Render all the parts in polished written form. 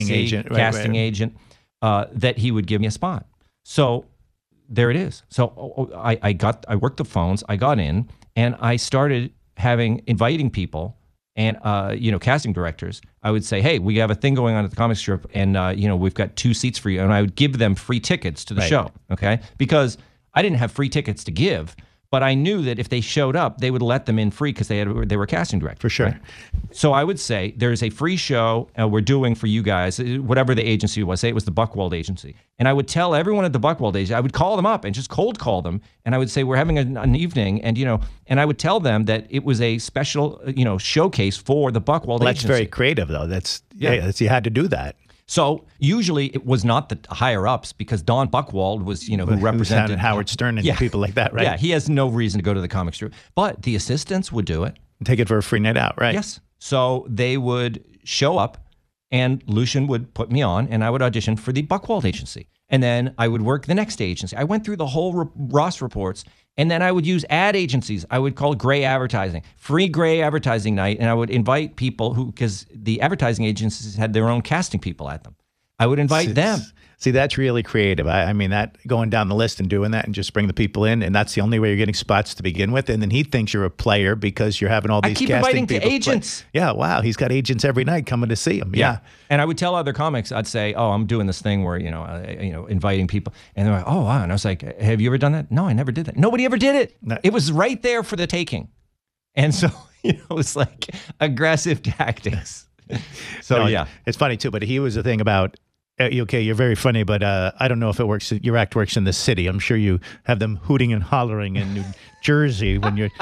agent, casting agent, that he would give me a spot. So there it is. So I worked the phones, I got in, and I started inviting people and, casting directors. I would say, hey, we have a thing going on at the comic strip, and, we've got 2 seats for you. And I would give them free tickets to the show, okay? Because I didn't have free tickets to give, but I knew that if they showed up, they would let them in free because they were casting directors. For sure. Right? So I would say, there's a free show we're doing for you guys, whatever the agency was. Say it was the Buchwald Agency. And I would tell everyone at the Buchwald Agency, I would call them up and just cold call them. And I would say, we're having an evening. And, and I would tell them that it was a special, showcase for the Buchwald Agency. That's very creative, though. You had to do that. So usually it was not the higher ups because Don Buchwald was, who represented Howard Stern and people like that, right? Yeah, he has no reason to go to the comic strip. But the assistants would do it. Take it for a free night out, right? Yes. So they would show up and Lucian would put me on and I would audition for the Buchwald Agency. And then I would work the next agency. I went through the whole Ross reports, and then I would use ad agencies. I would call it gray advertising, free gray advertising night, and I would invite people because the advertising agencies had their own casting people at them. I would invite them. See, that's really creative. I mean, that going down the list and doing that and just bring the people in, and that's the only way you're getting spots to begin with. And then he thinks you're a player because you're having all these casting people. I keep inviting to agents. Yeah, wow. He's got agents every night coming to see him. Yeah. And I would tell other comics, I'd say, oh, I'm doing this thing where, inviting people. And they're like, oh, wow. And I was like, have you ever done that? No, I never did that. Nobody ever did it. No. It was right there for the taking. And so, it was like aggressive tactics. So, yeah. It's funny, too. But he was the thing about, okay, you're very funny, but I don't know if it works. Your act works in the city. I'm sure you have them hooting and hollering in New Jersey when you're.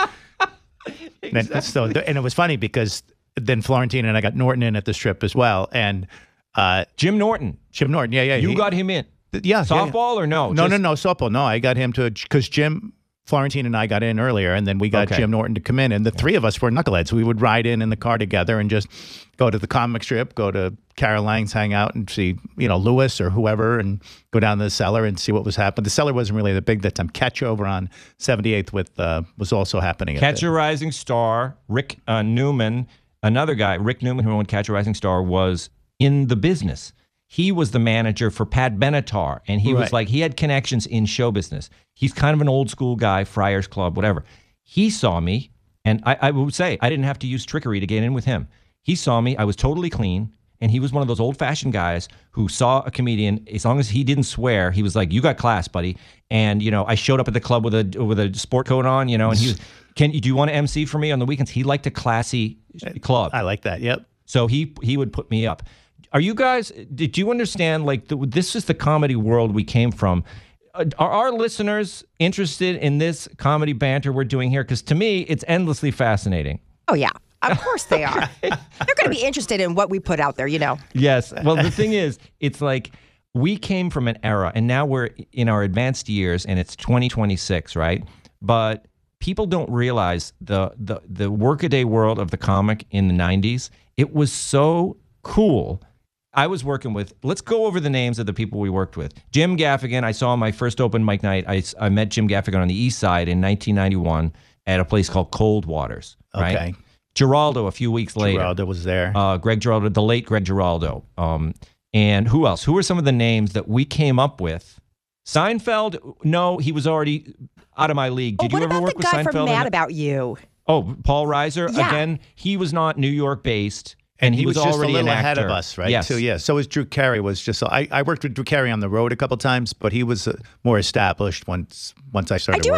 Exactly. And it was funny because then Florentine and I got Norton in at the strip as well, and Jim Norton. Yeah. You got him in. Yeah. Softball or no? No, softball. No, I got him to because Florentine and I got in earlier, and then we got Jim Norton to come in, and the three of us were knuckleheads. We would ride in the car together and just go to the comic strip, go to Caroline's, hang out and see, Lewis or whoever, and go down to the cellar and see what was happening. The cellar wasn't really that big that time. Catch over on 78th was also happening. Catch a Rising Star, Rick Newman, another guy, Rick Newman, who owned Catch a Rising Star, was in the business. He was the manager for Pat Benatar, and he was like, he had connections in show business. He's kind of an old school guy, Friars Club, whatever. He saw me, and I would say I didn't have to use trickery to get in with him. He saw me, I was totally clean, and he was one of those old-fashioned guys who saw a comedian, as long as he didn't swear, he was like, you got class, buddy. And, I showed up at the club with a sport coat on, and he was, do you want to MC for me on the weekends? He liked a classy club. I like that, yep. So he would put me up. Are you guys, did you understand, this is the comedy world we came from? Are our listeners interested in this comedy banter we're doing here? Because to me, it's endlessly fascinating. Oh, yeah. Of course they are. They're going to be interested in what we put out there, Yes. Well, the thing is, it's like we came from an era, and now we're in our advanced years, and it's 2026, right? But people don't realize the workaday world of the comic in the 90s. It was so cool. I was working with, let's go over the names of the people we worked with. Jim Gaffigan, I saw my first open mic night. I met Jim Gaffigan on the East Side in 1991 at a place called Cold Waters. Right? Okay. Giraldo a few weeks later. Giraldo was there. Greg Giraldo, the late Greg Giraldo. And who else? Who are some of the names that we came up with? Seinfeld? No, he was already out of my league. Did you ever work with Seinfeld? What about the guy from Mad About You? Oh, Paul Reiser. Yeah. Again, he was not New York based. And he was just already a little an ahead actor. of us, right? Yes. So, yeah. So was Drew Carey. I worked with Drew Carey on the road a couple times, but he was more established once I started working.